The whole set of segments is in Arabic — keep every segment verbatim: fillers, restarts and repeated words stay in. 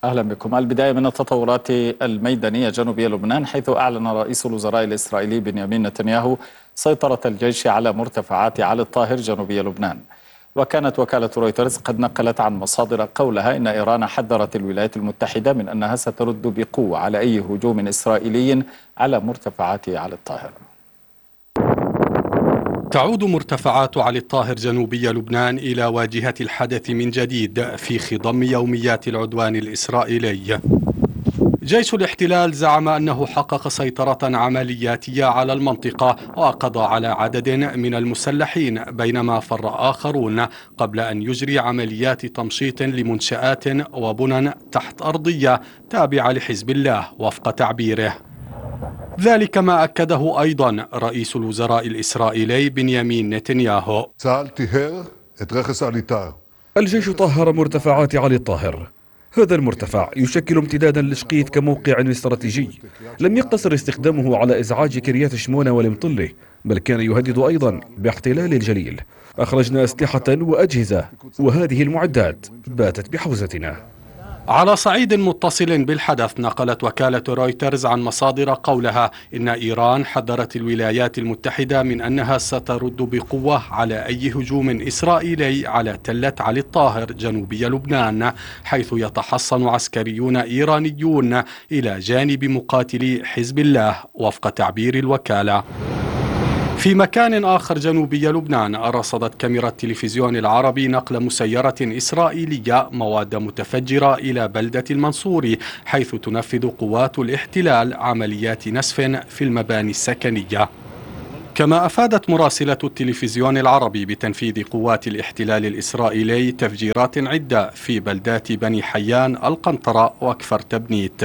أهلا بكم. البداية من التطورات الميدانية جنوبية لبنان، حيث أعلن رئيس الوزراء الإسرائيلي بنيامين نتنياهو سيطرة الجيش على مرتفعات علي الطاهر جنوبي لبنان. وكانت وكالة رويترز قد نقلت عن مصادر قولها إن إيران حذرت الولايات المتحدة من أنها سترد بقوة على أي هجوم إسرائيلي على مرتفعات علي الطاهر. تعود مرتفعات علي الطاهر جنوبي لبنان إلى واجهة الحدث من جديد في خضم يوميات العدوان الإسرائيلي. جيش الاحتلال زعم أنه حقق سيطرة عملياتية على المنطقة وقضى على عدد من المسلحين، بينما فر آخرون قبل أن يجري عمليات تمشيط لمنشآت وبنى تحت أرضية تابعة لحزب الله وفق تعبيره. ذلك ما أكده أيضا رئيس الوزراء الإسرائيلي بنيامين نتنياهو. الجيش طهر مرتفعات علي الطاهر. هذا المرتفع يشكل امتدادا لشقيث كموقع استراتيجي. لم يقتصر استخدامه على إزعاج كريات شمونة والمطلة، بل كان يهدد أيضا باحتلال الجليل. أخرجنا أسلحة وأجهزة، وهذه المعدات باتت بحوزتنا. على صعيد متصل بالحدث، نقلت وكالة رويترز عن مصادر قولها إن إيران حذرت الولايات المتحدة من أنها سترد بقوة على أي هجوم إسرائيلي على تلة علي الطاهر جنوبي لبنان، حيث يتحصن عسكريون إيرانيون إلى جانب مقاتلي حزب الله وفق تعبير الوكالة. في مكان آخر جنوبي لبنان، رصدت كاميرا التلفزيون العربي نقل مسيرة إسرائيلية مواد متفجرة إلى بلدة المنصوري، حيث تنفذ قوات الاحتلال عمليات نسف في المباني السكنية. كما أفادت مراسلة التلفزيون العربي بتنفيذ قوات الاحتلال الإسرائيلي تفجيرات عدة في بلدات بني حيان، القنطرة وكفر تبنيت.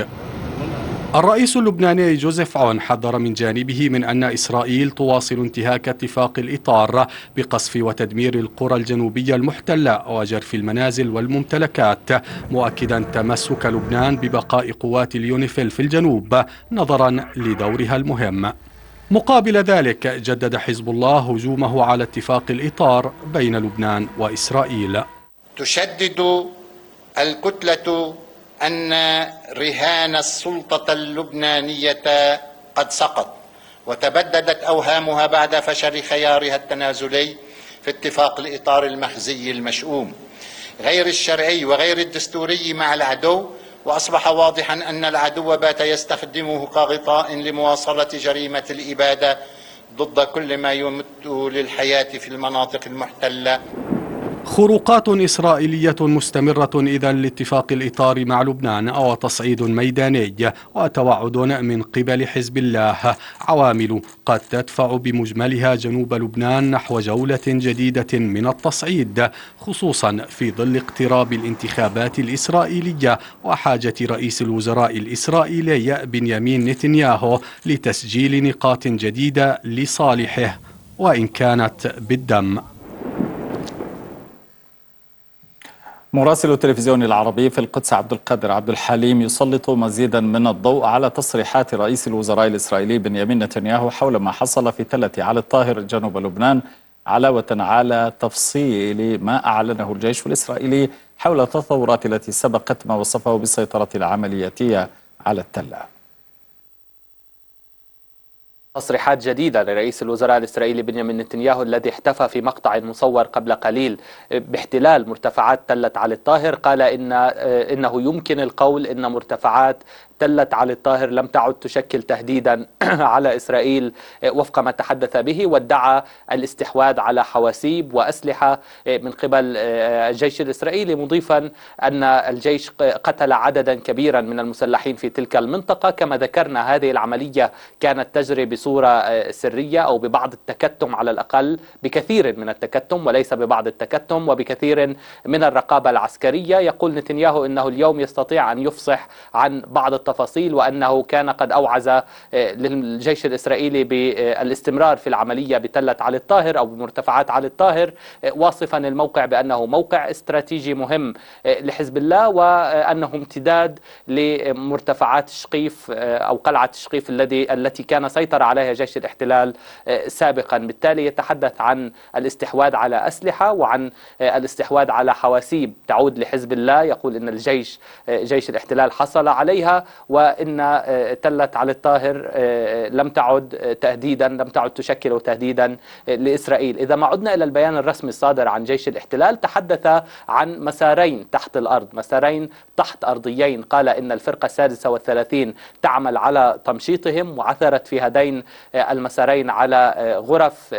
الرئيس اللبناني جوزيف عون حذر من جانبه من أن إسرائيل تواصل انتهاك اتفاق الإطار بقصف وتدمير القرى الجنوبية المحتلة وجرف المنازل والممتلكات، مؤكدا تمسك لبنان ببقاء قوات اليونيفيل في الجنوب نظرا لدورها المهم. مقابل ذلك، جدد حزب الله هجومه على اتفاق الإطار بين لبنان وإسرائيل. تشدد الكتلة أن رهان السلطة اللبنانية قد سقط، وتبددت أوهامها بعد فشل خيارها التنازلي في اتفاق الإطار المخزي المشؤوم غير الشرعي وغير الدستوري مع العدو، وأصبح واضحا أن العدو بات يستخدمه كغطاء لمواصلة جريمة الإبادة ضد كل ما يمت للحياة في المناطق المحتلة. خروقات إسرائيلية مستمرة إذن لاتفاق الإطار مع لبنان، أو تصعيد ميداني وتوعد من قبل حزب الله، عوامل قد تدفع بمجملها جنوب لبنان نحو جولة جديدة من التصعيد، خصوصا في ظل اقتراب الانتخابات الإسرائيلية وحاجة رئيس الوزراء الإسرائيلي بنيامين نتنياهو لتسجيل نقاط جديدة لصالحه وإن كانت بالدم. مراسل التلفزيون العربي في القدس عبد القادر عبد الحليم يسلط مزيدا من الضوء على تصريحات رئيس الوزراء الإسرائيلي بنيامين نتنياهو حول ما حصل في تلة علي الطاهر جنوب لبنان، علاوة على تفصيل ما أعلنه الجيش الإسرائيلي حول التطورات التي سبقت ما وصفه بالسيطرة العملياتية على التلة. تصريحات جديدة لرئيس الوزراء الإسرائيلي بنيامين نتنياهو الذي احتفى في مقطع مصور قبل قليل باحتلال مرتفعات تلة علي الطاهر. قال إن إنه يمكن القول إن مرتفعات تلة علي الطاهر لم تعد تشكل تهديدا على إسرائيل وفق ما تحدث به، وادعى الاستحواذ على حواسيب وأسلحة من قبل الجيش الإسرائيلي، مضيفا أن الجيش قتل عددا كبيرا من المسلحين في تلك المنطقة. كما ذكرنا، هذه العملية كانت تجري بصورة سرية أو ببعض التكتم، على الأقل بكثير من التكتم وليس ببعض التكتم، وبكثير من الرقابة العسكرية. يقول نتنياهو إنه اليوم يستطيع أن يفصح عن بعض التفاصيل، وأنه كان قد أوعز للجيش الإسرائيلي بالاستمرار في العملية بتلة علي الطاهر أو بمرتفعات علي الطاهر، واصفا الموقع بأنه موقع استراتيجي مهم لحزب الله، وأنه امتداد لمرتفعات شقيف أو قلعة شقيف الذي التي كان سيطر عليها عليها جيش الاحتلال سابقا. بالتالي يتحدث عن الاستحواذ على أسلحة وعن الاستحواذ على حواسيب تعود لحزب الله. يقول إن الجيش جيش الاحتلال حصل عليها، وإن تلة علي الطاهر لم تعد تهديدا لم تعد تشكل تهديدا لإسرائيل. إذا ما عدنا إلى البيان الرسمي الصادر عن جيش الاحتلال، تحدث عن مسارين تحت الأرض، مسارين تحت أرضيين. قال إن الفرقة السادسة والثلاثين تعمل على تمشيطهم، وعثرت في هذين المسارين على غرف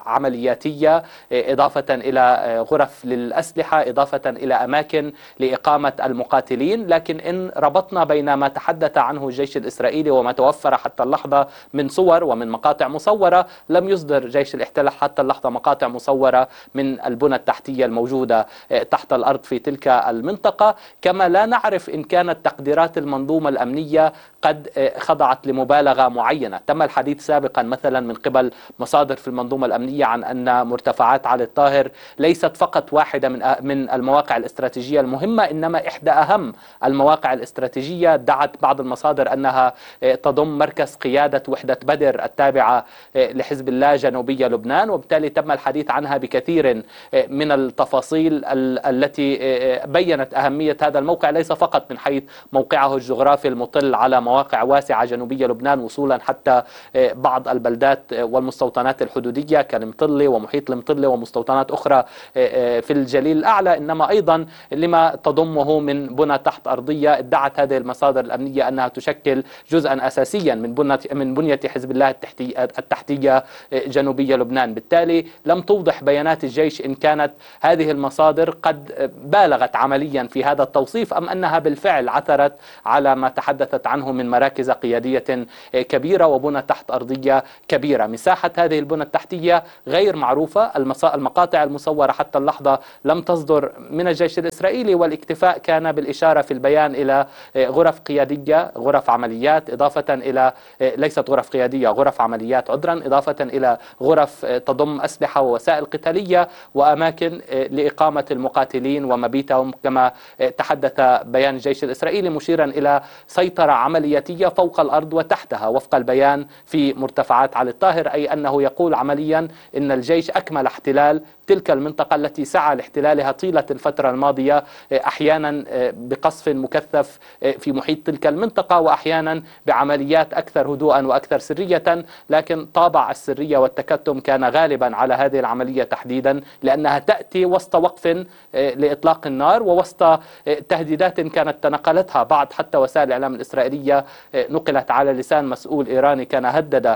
عملياتية إضافة إلى غرف للأسلحة، إضافة إلى أماكن لإقامة المقاتلين. لكن إن ربطنا بين ما تحدث عنه الجيش الإسرائيلي وما توفر حتى اللحظة من صور ومن مقاطع مصورة، لم يصدر جيش الاحتلال حتى اللحظة مقاطع مصورة من البنى التحتية الموجودة تحت الأرض في تلك المنطقة. كما لا نعرف إن كانت تقديرات المنظومة الأمنية قد خضعت لمبالغة معينة. تم الحديث سابقا مثلا من قبل مصادر في المنظومة الأمنية عن أن مرتفعات علي الطاهر ليست فقط واحدة من من المواقع الاستراتيجية المهمة، إنما إحدى أهم المواقع الاستراتيجية. دعت بعض المصادر أنها تضم مركز قيادة وحدة بدر التابعة لحزب الله جنوبية لبنان، وبالتالي تم الحديث عنها بكثير من التفاصيل التي بيّنت أهمية هذا الموقع، ليس فقط من حيث موقعه الجغرافي المطل على مواقع واسعة جنوبية لبنان وصولا حتى بعض البلدات والمستوطنات الحدودية كالمطلة ومحيط المطلة ومستوطنات أخرى في الجليل الأعلى، إنما أيضا لما تضمه من بنى تحت أرضية. ادعت هذه المصادر الأمنية أنها تشكل جزءا أساسيا من بنية من بنية حزب الله التحتية جنوبية لبنان. بالتالي لم توضح بيانات الجيش إن كانت هذه المصادر قد بالغت عمليا في هذا التوصيف، أم أنها بالفعل عثرت على ما تحدثت عنه من مراكز قيادية كبيرة وبنى تحت أرضية كبيرة. مساحة هذه البنى التحتية غير معروفة. المقاطع المصورة حتى اللحظة لم تصدر من الجيش الإسرائيلي، والاكتفاء كان بالإشارة في البيان إلى غرف قيادية، غرف عمليات، إضافة إلى ليست غرف قيادية، غرف عمليات عذرا، إضافة إلى غرف تضم أسلحة ووسائل قتالية وأماكن لإقامة المقاتلين ومبيتهم، كما تحدث بيان الجيش الإسرائيلي مشيرا إلى سيطرة عملياتية فوق الأرض وتحتها وفق البيان في مرتفعات علي الطاهر. أي أنه يقول عمليا إن الجيش أكمل احتلال تلك المنطقة التي سعى لاحتلالها طيلة الفترة الماضية، أحيانا بقصف مكثف في محيط تلك المنطقة، وأحيانا بعمليات أكثر هدوءا وأكثر سرية. لكن طابع السرية والتكتم كان غالبا على هذه العملية تحديدا، لأنها تأتي وسط وقف لإطلاق النار ووسط تهديدات كانت تنقلتها بعض حتى وسائل الإعلام الإسرائيلية، نقلت على لسان مسؤول إيراني كان هدد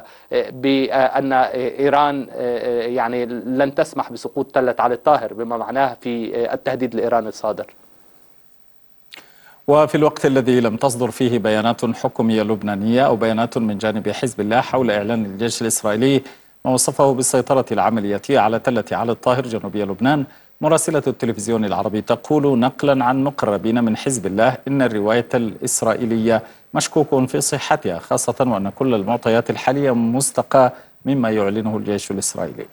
بأن إيران يعني لن تسمح بسقوط تلة علي الطاهر، بما معناه في التهديد الإيراني الصادر. وفي الوقت الذي لم تصدر فيه بيانات حكومية لبنانية أو بيانات من جانب حزب الله حول إعلان الجيش الإسرائيلي ما وصفه بالسيطرة العملياتية على تلة علي الطاهر جنوبية لبنان، مراسلة التلفزيون العربي تقول نقلا عن مقربين من حزب الله إن الرواية الإسرائيلية مشكوك في صحتها، خاصة وأن كل المعطيات الحالية مستقاة مما يعلنه الجيش الإسرائيلي.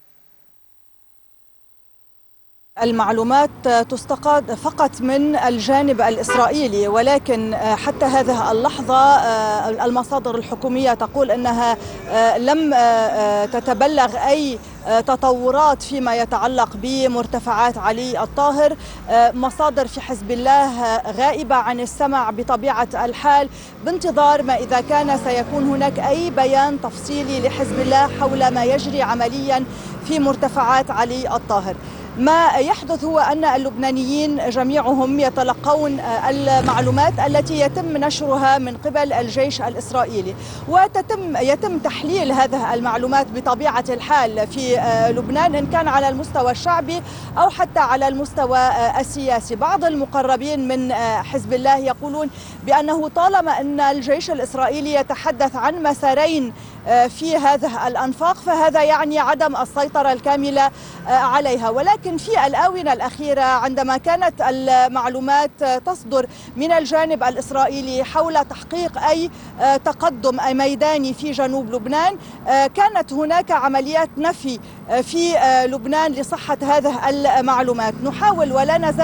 المعلومات تستقاد فقط من الجانب الإسرائيلي، ولكن حتى هذه اللحظة المصادر الحكومية تقول أنها لم تتبلغ أي تطورات فيما يتعلق بمرتفعات علي الطاهر. مصادر في حزب الله غائبة عن السمع بطبيعة الحال، بانتظار ما إذا كان سيكون هناك أي بيان تفصيلي لحزب الله حول ما يجري عمليا في مرتفعات علي الطاهر. ما يحدث هو أن اللبنانيين جميعهم يتلقون المعلومات التي يتم نشرها من قبل الجيش الإسرائيلي، وتتم يتم تحليل هذه المعلومات بطبيعة الحال في لبنان، إن كان على المستوى الشعبي أو حتى على المستوى السياسي. بعض المقربين من حزب الله يقولون بأنه طالما أن الجيش الإسرائيلي يتحدث عن مسارين في هذه الأنفاق فهذا يعني عدم السيطرة الكاملة عليها. ولكن في الآونة الأخيرة عندما كانت المعلومات تصدر من الجانب الإسرائيلي حول تحقيق أي تقدم ميداني في جنوب لبنان، كانت هناك عمليات نفي في لبنان لصحة هذه المعلومات. نحاول ولا نزال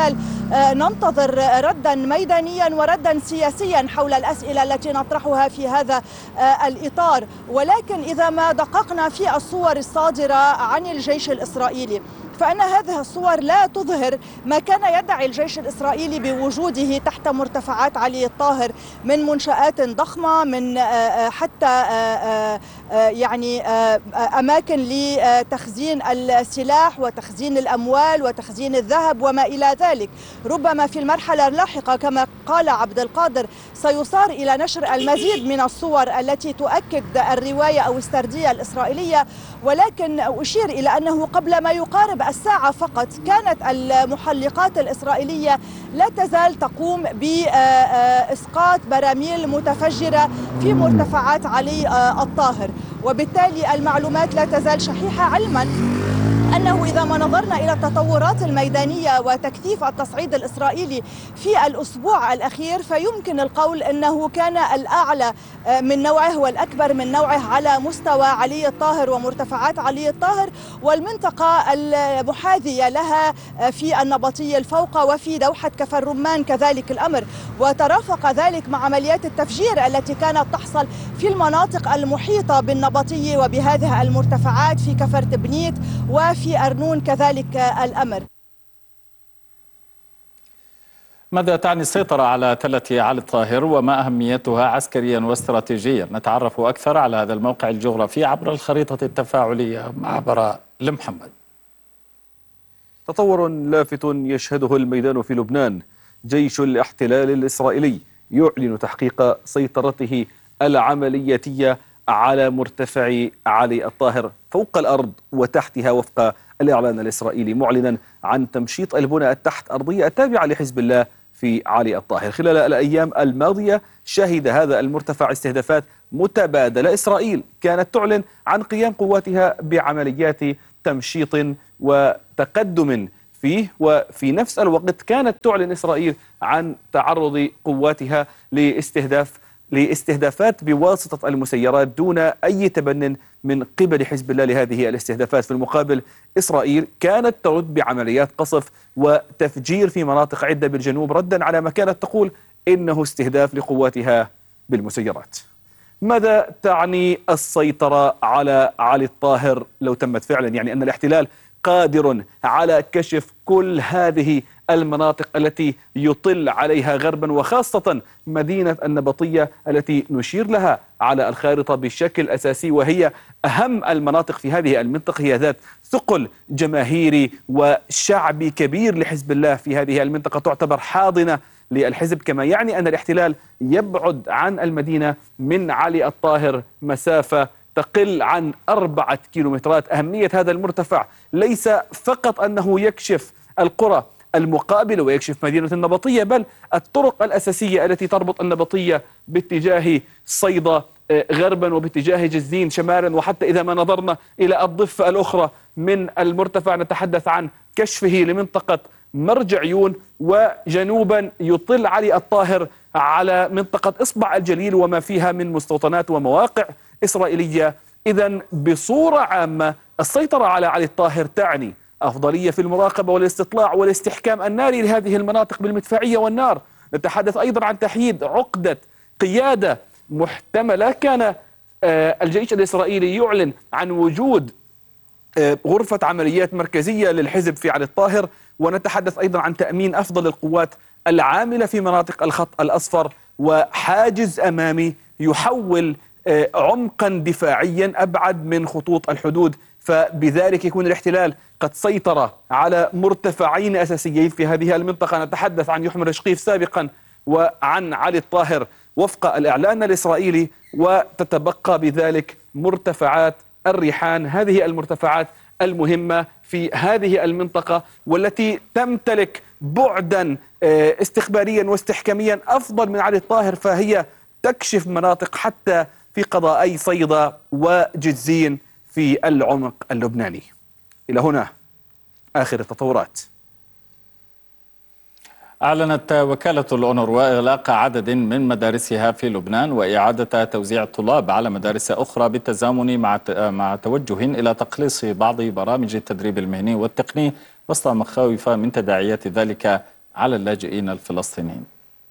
ننتظر ردا ميدانيا وردا سياسيا حول الأسئلة التي نطرحها في هذا الإطار. ولكن إذا ما دققنا في الصور الصادرة عن الجيش الإسرائيلي فإن هذه الصور لا تظهر ما كان يدعي الجيش الإسرائيلي بوجوده تحت مرتفعات علي الطاهر من منشآت ضخمة، من حتى يعني أماكن لتخزين السلاح وتخزين الأموال وتخزين الذهب وما إلى ذلك. ربما في المرحلة اللاحقة كما قال عبد القادر سيصار إلى نشر المزيد من الصور التي تؤكد الرواية أو السردية الإسرائيلية، ولكن أشير إلى أنه قبل ما يقارب الساعة فقط كانت المحلقات الإسرائيلية لا تزال تقوم بإسقاط براميل متفجرة في مرتفعات علي الطاهر، وبالتالي المعلومات لا تزال شحيحة، علما أنه إذا ما نظرنا إلى التطورات الميدانية وتكثيف التصعيد الإسرائيلي في الأسبوع الأخير فيمكن القول أنه كان الأعلى من نوعه والأكبر من نوعه على مستوى علي الطاهر ومرتفعات علي الطاهر والمنطقة المحاذية لها في النبطية الفوقى وفي دوحة كفر الرمان كذلك الأمر، وترافق ذلك مع عمليات التفجير التي كانت تحصل في المناطق المحيطة بالنبطية وبهذه المرتفعات في كفر تبنيت وفي في أرنون كذلك الأمر. ماذا تعني السيطرة على تلة علي الطاهر وما أهميتها عسكريا واستراتيجيا؟ نتعرف أكثر على هذا الموقع الجغرافي عبر الخريطة التفاعلية مع براء المحمد. تطور لافت يشهده الميدان في لبنان. جيش الاحتلال الإسرائيلي يعلن تحقيق سيطرته العملياتية على مرتفع علي الطاهر فوق الأرض وتحتها وفق الإعلان الإسرائيلي، معلنا عن تمشيط البنى التحت أرضية التابعة لحزب الله في علي الطاهر. خلال الأيام الماضية شهد هذا المرتفع استهدافات متبادلة. إسرائيل كانت تعلن عن قيام قواتها بعمليات تمشيط وتقدم فيه، وفي نفس الوقت كانت تعلن إسرائيل عن تعرض قواتها لاستهداف لاستهدافات بواسطة المسيرات دون أي تبنن من قبل حزب الله لهذه الاستهدافات. في المقابل إسرائيل كانت ترد بعمليات قصف وتفجير في مناطق عدة بالجنوب ردا على ما كانت تقول إنه استهداف لقواتها بالمسيرات. ماذا تعني السيطرة على علي الطاهر لو تمت فعلا؟ يعني أن الاحتلال قادر على كشف كل هذه المناطق التي يطل عليها غربا، وخاصة مدينة النبطية التي نشير لها على الخارطة بشكل أساسي، وهي أهم المناطق في هذه المنطقة، هي ذات ثقل جماهيري وشعبي كبير لحزب الله في هذه المنطقة، تعتبر حاضنة للحزب، كما يعني أن الاحتلال يبعد عن المدينة من علي الطاهر مسافة تقل عن أربعة كيلومترات. أهمية هذا المرتفع ليس فقط أنه يكشف القرى المقابلة ويكشف مدينة النبطية، بل الطرق الأساسية التي تربط النبطية باتجاه صيدا غربا وباتجاه جزين شمالا، وحتى إذا ما نظرنا إلى الضفة الأخرى من المرتفع نتحدث عن كشفه لمنطقة مرج عيون، وجنوبا يطل علي الطاهر على منطقة إصبع الجليل وما فيها من مستوطنات ومواقع إسرائيلية. إذن بصورة عامة السيطرة على علي الطاهر تعني أفضلية في المراقبة والاستطلاع والاستحكام الناري لهذه المناطق بالمدفعية والنار. نتحدث أيضا عن تحييد عقدة قيادة محتملة. كان الجيش الإسرائيلي يعلن عن وجود غرفة عمليات مركزية للحزب في علي الطاهر، ونتحدث أيضا عن تأمين أفضل القوات العاملة في مناطق الخط الأصفر وحاجز أمامي يحول عمقا دفاعيا أبعد من خطوط الحدود، فبذلك يكون الاحتلال قد سيطر على مرتفعين أساسيين في هذه المنطقة. نتحدث عن يحمى رشقيف سابقا وعن علي الطاهر وفق الإعلان الإسرائيلي، وتتبقى بذلك مرتفعات الريحان، هذه المرتفعات المهمة في هذه المنطقة والتي تمتلك بعدا استخباريا واستحكاميا أفضل من علي الطاهر، فهي تكشف مناطق حتى في قضائي صيدا وجزين في العمق اللبناني. إلى هنا آخر التطورات. أعلنت وكالة الأونروا إغلاق عدد من مدارسها في لبنان وإعادة توزيع الطلاب على مدارس أخرى بالتزامن مع مع توجه إلى تقليص بعض برامج التدريب المهني والتقني وسط مخاوف من تداعيات ذلك على اللاجئين الفلسطينيين.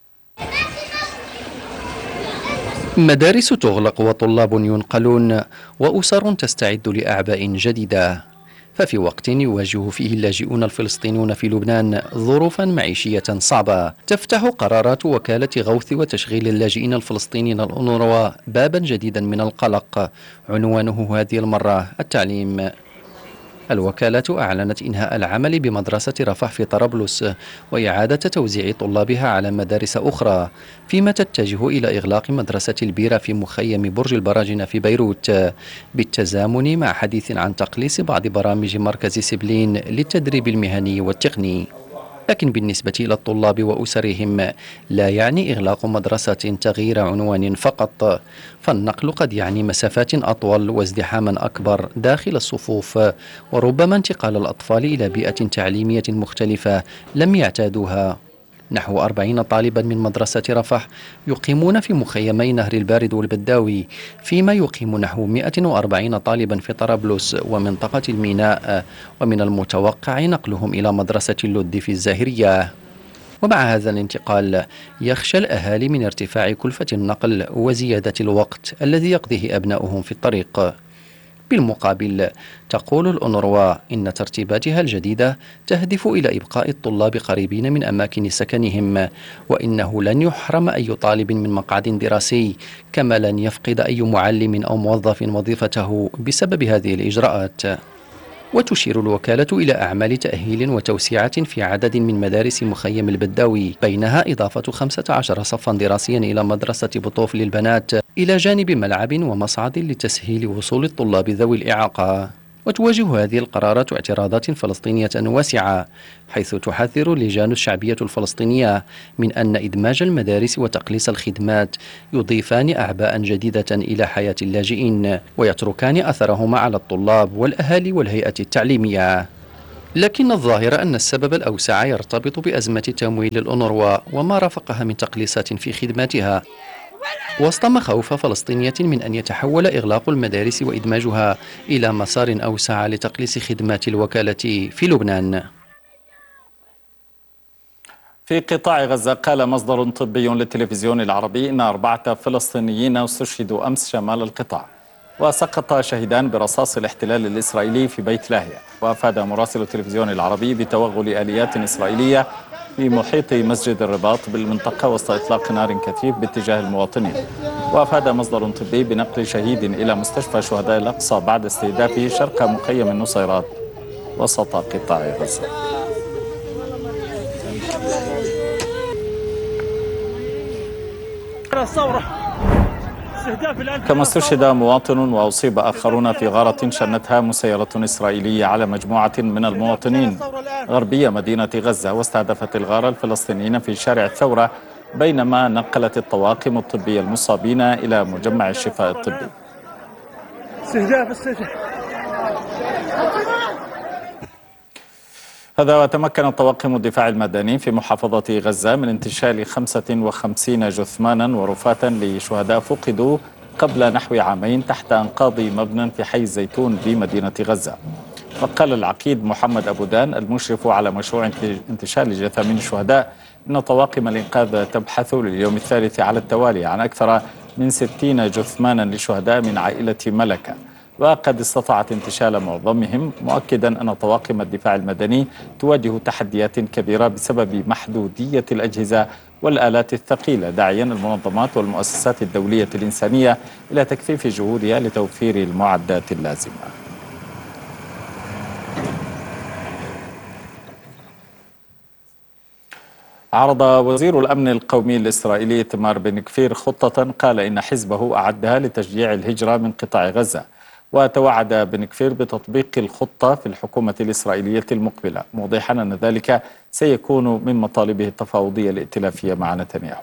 مدارس تغلق وطلاب ينقلون وأسر تستعد لأعباء جديدة، ففي وقت يواجه فيه اللاجئون الفلسطينيون في لبنان ظروفا معيشية صعبة، تفتح قرارات وكالة غوث وتشغيل اللاجئين الفلسطينيين الأونروا بابا جديدا من القلق، عنوانه هذه المرة التعليم. الوكالة أعلنت إنهاء العمل بمدرسة رفح في طرابلس وإعادة توزيع طلابها على مدارس أخرى، فيما تتجه إلى إغلاق مدرسة البيرة في مخيم برج البراجنة في بيروت، بالتزامن مع حديث عن تقليص بعض برامج مركز سبلين للتدريب المهني والتقني. لكن بالنسبة إلى الطلاب وأسرهم لا يعني إغلاق مدرسة تغيير عنوان فقط، فالنقل قد يعني مسافات أطول وازدحاما أكبر داخل الصفوف، وربما انتقال الأطفال إلى بيئة تعليمية مختلفة لم يعتادوها. نحو أربعين طالبا من مدرسة رفح يقيمون في مخيمي نهر البارد والبداوي، فيما يقيم نحو مئة وأربعين طالبا في طرابلس ومنطقة الميناء، ومن المتوقع نقلهم إلى مدرسة اللد في الزاهرية. ومع هذا الانتقال يخشى الأهالي من ارتفاع كلفة النقل وزيادة الوقت الذي يقضيه أبناؤهم في الطريق. بالمقابل تقول الأونروا إن ترتيباتها الجديدة تهدف إلى إبقاء الطلاب قريبين من أماكن سكنهم، وإنه لن يحرم أي طالب من مقعد دراسي، كما لن يفقد أي معلم أو موظف وظيفته بسبب هذه الإجراءات. وتشير الوكالة إلى أعمال تأهيل وتوسعة في عدد من مدارس مخيم البداوي، بينها إضافة خمسة عشر صفا دراسيا إلى مدرسة بطوف للبنات، إلى جانب ملعب ومصعد لتسهيل وصول الطلاب ذوي الإعاقة. وتواجه هذه القرارات اعتراضات فلسطينية واسعة، حيث تحذر اللجان الشعبية الفلسطينية من أن إدماج المدارس وتقليص الخدمات يضيفان أعباء جديدة إلى حياة اللاجئين، ويتركان أثرهما على الطلاب والأهالي والهيئة التعليمية. لكن الظاهر أن السبب الأوسع يرتبط بأزمة تمويل الأونروا وما رافقها من تقليصات في خدماتها، وسط مخاوف فلسطينية من أن يتحول إغلاق المدارس وإدماجها إلى مسار أوسع لتقليص خدمات الوكالة في لبنان. في قطاع غزة قال مصدر طبي للتلفزيون العربي إن أربعة فلسطينيين استشهدوا أمس شمال القطاع، وسقط شهيدان برصاص الاحتلال الإسرائيلي في بيت لاهيا. وأفاد مراسل التلفزيون العربي بتوغل آليات إسرائيلية في محيط مسجد الرباط بالمنطقة وسط إطلاق نار كثيف باتجاه المواطنين. وأفاد مصدر طبي بنقل شهيد إلى مستشفى شهداء الأقصى بعد استهدافه شرق مخيم النصيرات وسط قطاع غزة. كما استشهد مواطن وأصيب آخرون في غارة شنتها مسيرة إسرائيلية على مجموعة من المواطنين غربية مدينة غزة، واستهدفت الغارة الفلسطينيين في شارع الثورة، بينما نقلت الطواقم الطبية المصابين إلى مجمع الشفاء الطبي. هذا وتمكن طواقم الدفاع المدني في محافظة غزة من انتشال خمسة وخمسين جثمانا ورفاتا لشهداء فقدوا قبل نحو عامين تحت أنقاض مبنى في حي الزيتون بمدينة غزة. وقال العقيد محمد أبو دان المشرف على مشروع انتشال جثامين الشهداء إن طواقم الإنقاذ تبحث لليوم الثالث على التوالي عن أكثر من ستين جثمانا لشهداء من عائلة ملكة، وقد استطاعت انتشال معظمهم، مؤكدا أن طواقم الدفاع المدني تواجه تحديات كبيرة بسبب محدودية الأجهزة والآلات الثقيلة، داعيا المنظمات والمؤسسات الدولية الإنسانية إلى تكثيف جهودها لتوفير المعدات اللازمة. عرض وزير الأمن القومي الإسرائيلي إيتمار بن غفير خطة قال إن حزبه أعدها لتشجيع الهجرة من قطاع غزة، وتوعد بن غفير بتطبيق الخطة في الحكومة الإسرائيلية المقبلة، موضحا أن ذلك سيكون من مطالبه التفاوضية الائتلافية مع نتنياهو.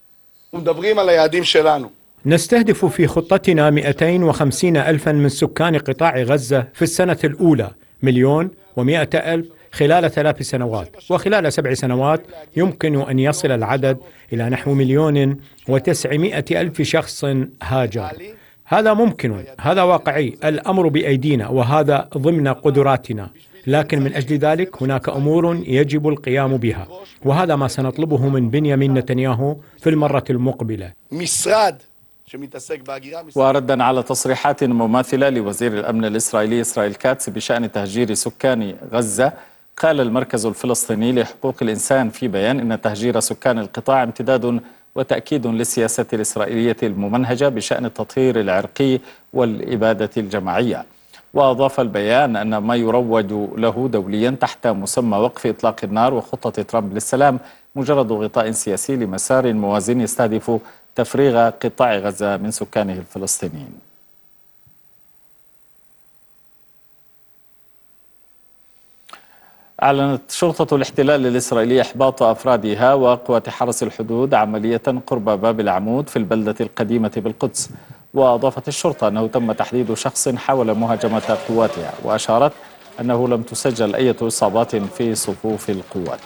نستهدف في خطتنا مئتين وخمسين ألفا من سكان قطاع غزة في السنة الأولى، مليون ومئة ألف خلال ثلاث سنوات، وخلال سبع سنوات يمكن أن يصل العدد إلى نحو مليون وتسعمائة ألف شخص هاجر. هذا ممكن، هذا واقعي، الأمر بأيدينا وهذا ضمن قدراتنا. لكن من أجل ذلك هناك أمور يجب القيام بها، وهذا ما سنطلبه من بنيامين نتنياهو في المرة المقبلة. وردا على تصريحات مماثلة لوزير الأمن الإسرائيلي إسرائيل كاتس بشأن تهجير سكان غزة، قال المركز الفلسطيني لحقوق الإنسان في بيان إن تهجير سكان القطاع امتداد وتأكيد للسياسة الإسرائيلية الممنهجة بشأن التطهير العرقي والإبادة الجماعية. وأضاف البيان أن ما يروج له دوليا تحت مسمى وقف إطلاق النار وخطة ترامب للسلام مجرد غطاء سياسي لمسار موازن يستهدف تفريغ قطاع غزة من سكانه الفلسطينيين. أعلنت شرطة الاحتلال الإسرائيلي إحباط أفرادها وقوات حرس الحدود عملية قرب باب العمود في البلدة القديمة بالقدس. وأضافت الشرطة أنه تم تحديد شخص حاول مهاجمة قواتها، وأشارت أنه لم تسجل أي إصابات في صفوف القوات.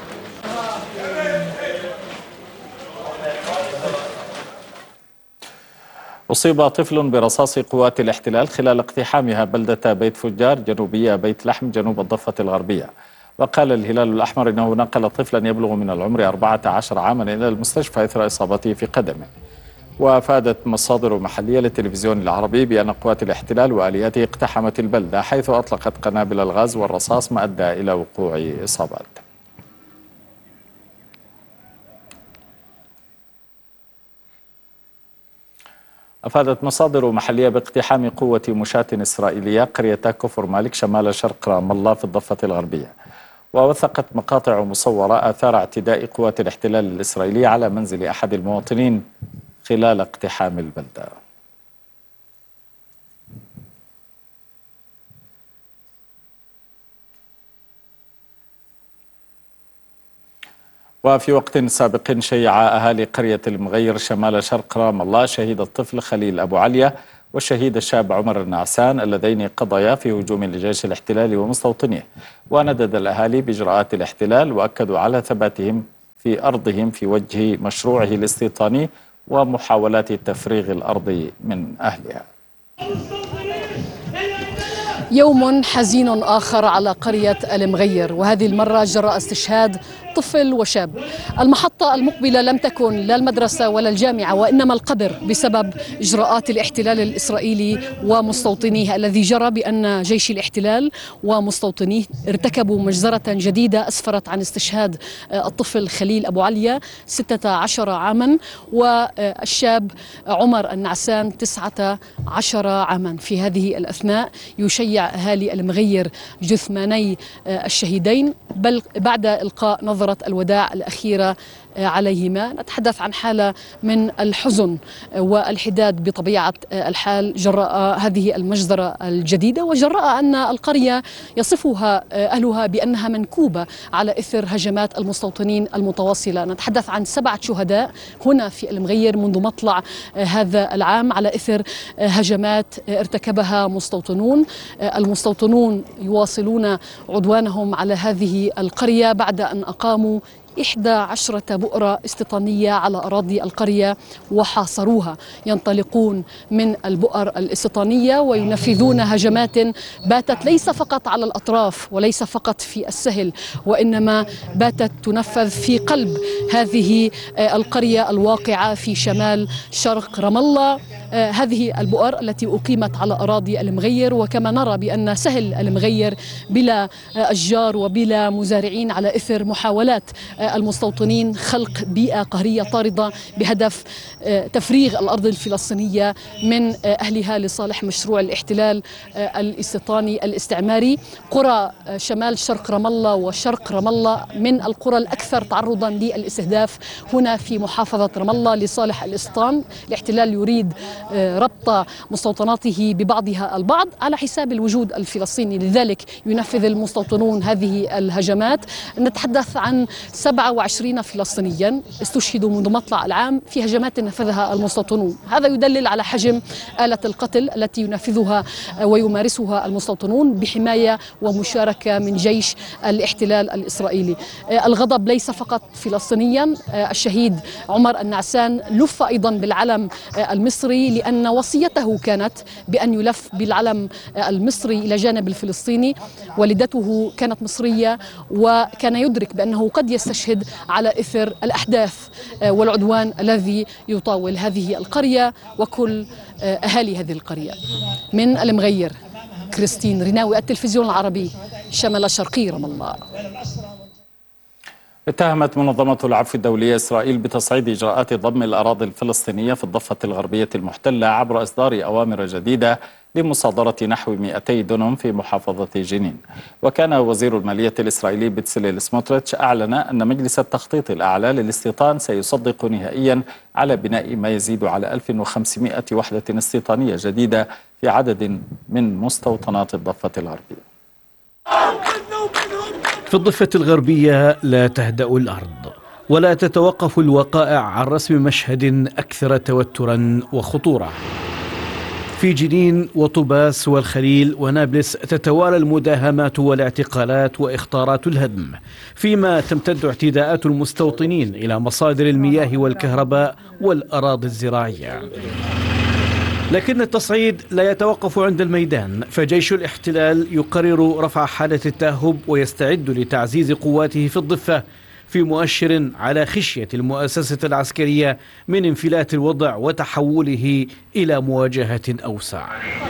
أصيب طفل برصاص قوات الاحتلال خلال اقتحامها بلدة بيت فجار جنوبية بيت لحم جنوب الضفة الغربية. وقال الهلال الأحمر إنه نقل طفلا يبلغ من العمر أربعة عشر عاما إلى المستشفى إثر إصابته في قدمه. وأفادت مصادر محلية للتلفزيون العربي بأن قوات الاحتلال وآلياته اقتحمت البلدة حيث أطلقت قنابل الغاز والرصاص ما أدى إلى وقوع إصابات. أفادت مصادر محلية باقتحام قوة مشاة إسرائيلية قرية كفر مالك شمال شرق رام الله في الضفة الغربية. ووثقت مقاطع مصورة آثار اعتداء قوات الاحتلال الإسرائيلي على منزل أحد المواطنين خلال اقتحام البلدة. وفي وقت سابق شيع أهالي قرية المغير شمال شرق رام الله شهيد الطفل خليل أبو عليا والشهيد الشاب عمر النعسان اللذين قضيا في هجوم لجيش الاحتلال ومستوطنيه. وندد الأهالي بإجراءات الاحتلال وأكدوا على ثباتهم في أرضهم في وجه مشروعه الاستيطاني ومحاولات تفريغ الأرض من أهلها. يوم حزين آخر على قرية المغير، وهذه المرة جراء استشهاد طفل وشاب. المحطة المقبلة لم تكن لا المدرسة ولا الجامعة، وإنما القبر بسبب إجراءات الاحتلال الإسرائيلي ومستوطنيه الذي جرى بأن جيش الاحتلال ومستوطنيه ارتكبوا مجزرة جديدة أسفرت عن استشهاد الطفل خليل أبو عليا ستة عشر عاما والشاب عمر النعسان تسعة عشر عاما. في هذه الأثناء يشيع أهالي المغير جثماني الشهيدين بل بعد إلقاء نظرة الوداع الأخيرة عليهما. نتحدث عن حالة من الحزن والحداد بطبيعة الحال جراء هذه المجزرة الجديدة، وجراء أن القرية يصفها أهلها بأنها منكوبة على إثر هجمات المستوطنين المتواصلة. نتحدث عن سبعة شهداء هنا في المغير منذ مطلع هذا العام على إثر هجمات ارتكبها مستوطنون. المستوطنون يواصلون عدوانهم على هذه القرية بعد أن أقاموا إحدى عشرة بؤرة استيطانية على أراضي القرية وحاصروها. ينطلقون من البؤر الاستيطانية وينفذون هجمات باتت ليس فقط على الأطراف وليس فقط في السهل، وإنما باتت تنفذ في قلب هذه القرية الواقعة في شمال شرق رام الله. هذه البؤر التي أقيمت على أراضي المغير، وكما نرى بأن سهل المغير بلا أشجار وبلا مزارعين على إثر محاولات المستوطنين خلق بيئة قهرية طاردة بهدف تفريغ الأرض الفلسطينية من أهلها لصالح مشروع الاحتلال الاستيطاني الاستعماري. قرى شمال شرق رام الله وشرق رام الله من القرى الأكثر تعرضا للاستهداف هنا في محافظة رام الله لصالح الاستيطان. الاحتلال يريد ربط مستوطناته ببعضها البعض على حساب الوجود الفلسطيني، لذلك ينفذ المستوطنون هذه الهجمات. نتحدث عن سبعة وعشرين فلسطينيا استشهدوا منذ مطلع العام في هجمات نفذها المستوطنون. هذا يدلل على حجم آلة القتل التي ينفذها ويمارسها المستوطنون بحماية ومشاركة من جيش الاحتلال الإسرائيلي. الغضب ليس فقط فلسطينيا، الشهيد عمر النعسان لف أيضا بالعلم المصري المصري لأن وصيته كانت بأن يلف بالعلم المصري إلى جانب الفلسطيني. والدته كانت مصرية وكان يدرك بأنه قد يستشهد على إثر الأحداث والعدوان الذي يطاول هذه القرية وكل أهالي هذه القرية. من المغير، كريستين ريناوي، التلفزيون العربي، شمال الشرقي، رام الله. اتهمت منظمة العفو الدولية إسرائيل بتصعيد إجراءات ضم الأراضي الفلسطينية في الضفة الغربية المحتلة عبر إصدار أوامر جديدة لمصادرة نحو مئتي دونم في محافظة جنين. وكان وزير المالية الإسرائيلي بتسليل سموتريتش أعلن أن مجلس التخطيط الأعلى للاستيطان سيصدق نهائيا على بناء ما يزيد على ألف وخمسمئة وحدة استيطانية جديدة في عدد من مستوطنات الضفة الغربية. في الضفة الغربية لا تهدأ الأرض ولا تتوقف الوقائع عن رسم مشهد أكثر توترا وخطورة. في جنين وطوباس والخليل ونابلس تتوالى المداهمات والاعتقالات وإخطارات الهدم، فيما تمتد اعتداءات المستوطنين إلى مصادر المياه والكهرباء والأراضي الزراعية. لكن التصعيد لا يتوقف عند الميدان، فجيش الاحتلال يقرر رفع حالة التأهب ويستعد لتعزيز قواته في الضفة، في مؤشر على خشية المؤسسة العسكرية من انفلات الوضع وتحوله إلى مواجهة أوسع.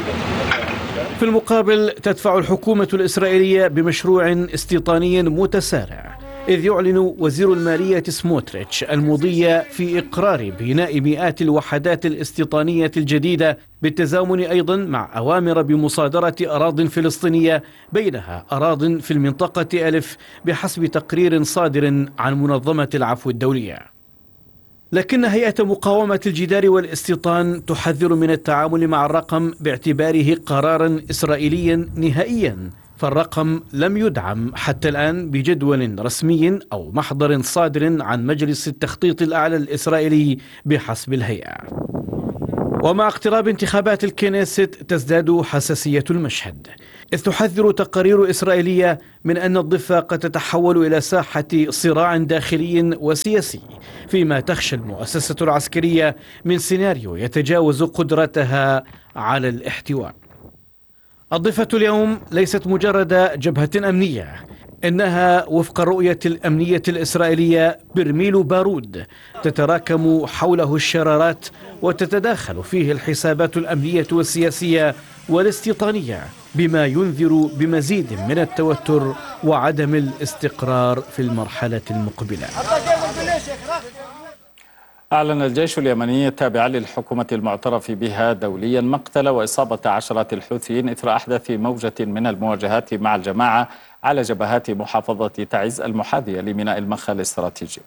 في المقابل تدفع الحكومة الإسرائيلية بمشروع استيطاني متسارع، إذ يعلن وزير المالية سموتريتش المضي في إقرار بناء مئات الوحدات الاستيطانية الجديدة، بالتزامن أيضا مع أوامر بمصادرة أراضٍ فلسطينية، بينها أراضٍ في المنطقة ألف بحسب تقرير صادر عن منظمة العفو الدولية. لكن هيئة مقاومة الجدار والاستيطان تحذر من التعامل مع الرقم باعتباره قرارا إسرائيليا نهائيا، فالرقم لم يدعم حتى الآن بجدول رسمي أو محضر صادر عن مجلس التخطيط الأعلى الإسرائيلي بحسب الهيئة. ومع اقتراب انتخابات الكنيست تزداد حساسية المشهد، إذ تحذر تقارير إسرائيلية من أن الضفة قد تتحول إلى ساحة صراع داخلي وسياسي، فيما تخشى المؤسسة العسكرية من سيناريو يتجاوز قدرتها على الاحتواء. الضفة اليوم ليست مجرد جبهة أمنية، إنها وفق الرؤية الأمنية الإسرائيلية برميل بارود تتراكم حوله الشرارات وتتداخل فيه الحسابات الأمنية والسياسية والاستيطانية، بما ينذر بمزيد من التوتر وعدم الاستقرار في المرحلة المقبلة. أعلن الجيش اليمني التابع للحكومة المعترف بها دوليا مقتل وإصابة عشرات الحوثيين إثر أحداث موجة من المواجهات مع الجماعة على جبهات محافظة تعز المحاذية لميناء المخا الاستراتيجي.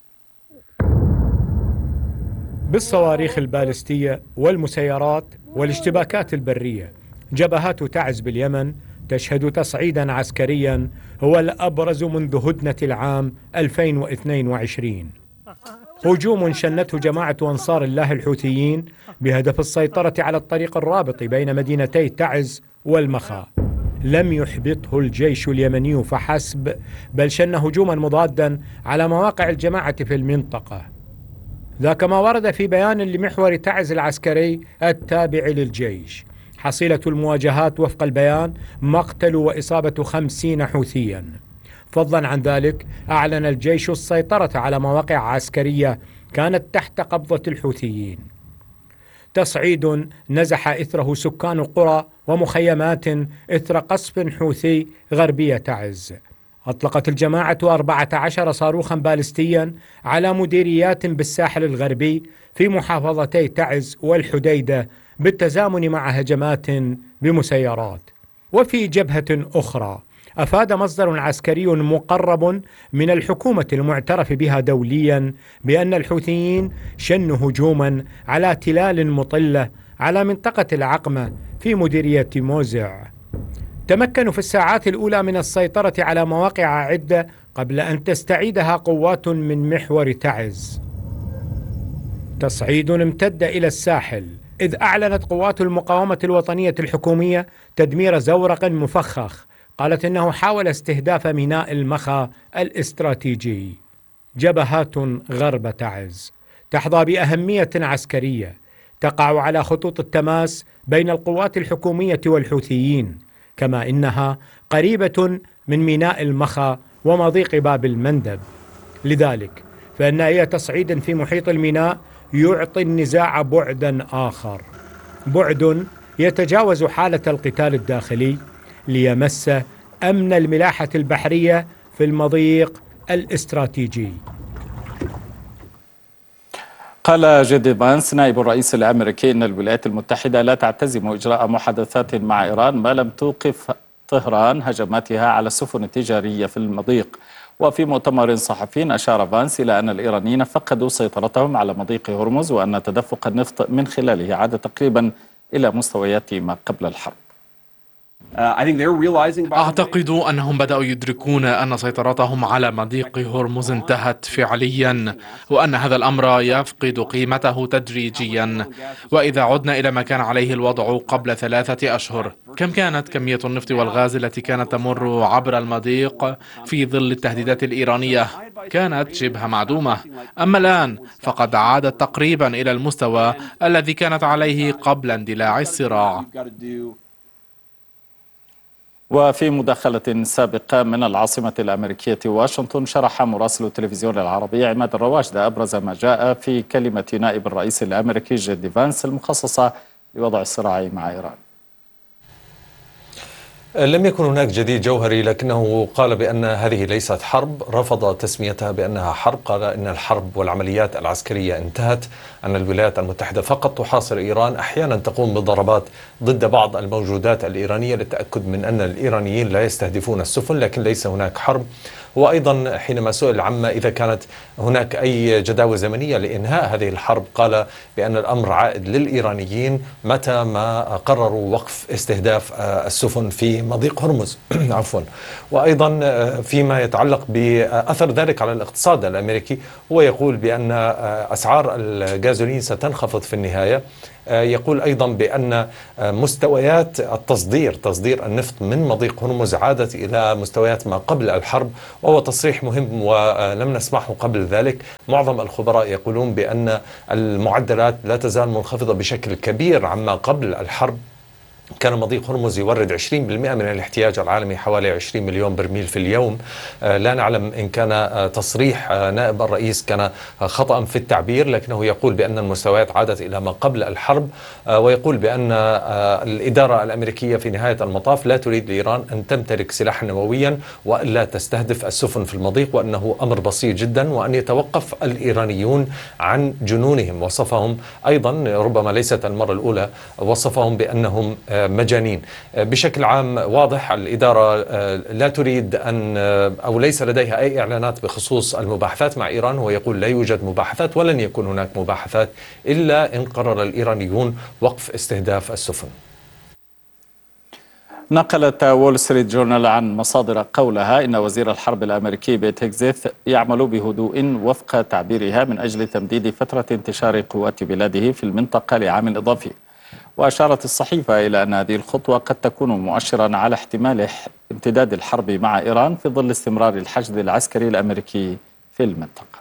بالصواريخ البالستية والمسيرات والاشتباكات البرية، جبهات تعز باليمن تشهد تصعيدا عسكريا هو الأبرز منذ هدنة العام ألفين واثنين وعشرين. هجوم شنته جماعة أنصار الله الحوثيين بهدف السيطرة على الطريق الرابط بين مدينتي تعز والمخا، لم يحبطه الجيش اليمني فحسب، بل شن هجوما مضادا على مواقع الجماعة في المنطقة. ذاك ما ورد في بيان لمحور تعز العسكري التابع للجيش. حصيلة المواجهات وفق البيان مقتل وإصابة خمسين حوثيا. فضلا عن ذلك أعلن الجيش السيطرة على مواقع عسكرية كانت تحت قبضة الحوثيين. تصعيد نزح إثره سكان قرى ومخيمات إثر قصف حوثي غربية تعز. أطلقت الجماعة أربعة عشر صاروخا بالستيا على مديريات بالساحل الغربي في محافظتي تعز والحديدة، بالتزامن مع هجمات بمسيرات. وفي جبهة أخرى أفاد مصدر عسكري مقرب من الحكومة المعترف بها دوليا بأن الحوثيين شنوا هجوما على تلال مطلة على منطقة العقمة في مديرية موزع. تمكنوا في الساعات الأولى من السيطرة على مواقع عدة قبل أن تستعيدها قوات من محور تعز. تصعيد امتد إلى الساحل، إذ أعلنت قوات المقاومة الوطنية الحكومية تدمير زورق مفخخ قالت إنه حاول استهداف ميناء المخا الاستراتيجي. جبهات غرب تعز تحظى بأهمية عسكرية، تقع على خطوط التماس بين القوات الحكومية والحوثيين، كما إنها قريبة من ميناء المخا ومضيق باب المندب. لذلك فإن أي تصعيد في محيط الميناء يعطي النزاع بعدا آخر، بعد يتجاوز حالة القتال الداخلي ليمس أمن الملاحة البحرية في المضيق الاستراتيجي. قال جيدي فانس نائب الرئيس الأمريكي إن الولايات المتحدة لا تعتزم إجراء محادثات مع إيران ما لم توقف طهران هجماتها على السفن التجارية في المضيق. وفي مؤتمر صحفي أشار فانس إلى أن الإيرانيين فقدوا سيطرتهم على مضيق هرمز وأن تدفق النفط من خلاله عاد تقريبا إلى مستويات ما قبل الحرب. أعتقد أنهم بدأوا يدركون أن سيطرتهم على مضيق هرمز انتهت فعليا، وأن هذا الأمر يفقد قيمته تدريجيا. وإذا عدنا إلى ما كان عليه الوضع قبل ثلاثة أشهر، كم كانت كمية النفط والغاز التي كانت تمر عبر المضيق في ظل التهديدات الإيرانية؟ كانت شبه معدومة. أما الآن فقد عادت تقريبا إلى المستوى الذي كانت عليه قبل اندلاع الصراع. وفي مداخلة سابقة من العاصمة الأمريكية واشنطن، شرح مراسل التلفزيون العربي عماد الرواشدة أبرز ما جاء في كلمة نائب الرئيس الأمريكي جيدي فانس المخصصة لوضع الصراع مع إيران. لم يكن هناك جديد جوهري، لكنه قال بأن هذه ليست حرب، رفض تسميتها بأنها حرب، قال إن الحرب والعمليات العسكرية انتهت، أن الولايات المتحدة فقط تحاصر إيران، أحيانا تقوم بضربات ضد بعض الموجودات الإيرانية للتأكد من أن الإيرانيين لا يستهدفون السفن، لكن ليس هناك حرب. وأيضا حينما سئل عما إذا كانت هناك أي جداوى زمنية لإنهاء هذه الحرب، قال بأن الأمر عائد للإيرانيين متى ما قرروا وقف استهداف السفن في مضيق هرمز. عفوا. وأيضا فيما يتعلق بأثر ذلك على الاقتصاد الأمريكي، هو يقول بأن أسعار الغازولين ستنخفض في النهاية. يقول أيضا بأن مستويات التصدير تصدير النفط من مضيق هرمز عادت إلى مستويات ما قبل الحرب، وهو تصريح مهم ولم نسمعه قبل ذلك. معظم الخبراء يقولون بأن المعدلات لا تزال منخفضة بشكل كبير عما قبل الحرب. كان مضيق هرمز يورد عشرين بالمئة من الاحتياج العالمي، حوالي عشرين مليون برميل في اليوم. لا نعلم إن كان تصريح نائب الرئيس كان خطأ في التعبير، لكنه يقول بأن المستويات عادت إلى ما قبل الحرب، ويقول بأن الإدارة الأمريكية في نهاية المطاف لا تريد لإيران أن تمتلك سلاحا نوويا وألا تستهدف السفن في المضيق، وأنه أمر بسيط جدا، وأن يتوقف الإيرانيون عن جنونهم. وصفهم أيضا، ربما ليست المرة الأولى، وصفهم بأنهم مجانين. بشكل عام واضح الإدارة لا تريد أن أو ليس لديها أي إعلانات بخصوص المباحثات مع إيران، ويقول لا يوجد مباحثات ولن يكون هناك مباحثات إلا إن قرر الإيرانيون وقف استهداف السفن. نقلت وول ستريت جورنال عن مصادر قولها إن وزير الحرب الأمريكي بيت هيكزيث يعمل بهدوء وفق تعبيرها من أجل تمديد فترة انتشار قوات بلاده في المنطقة لعام إضافي. وأشارت الصحيفة إلى أن هذه الخطوة قد تكون مؤشرا على احتمال امتداد الحرب مع إيران في ظل استمرار الحشد العسكري الأمريكي في المنطقة.